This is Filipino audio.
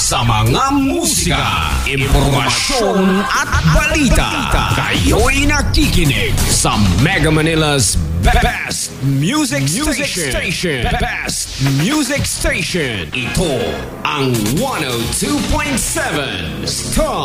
sa mga musika, impormasyon at balita. Kayo'y nakikinig sa Mega Manila's Best Music Station. Best Music Station. Ito ang 102.7 Star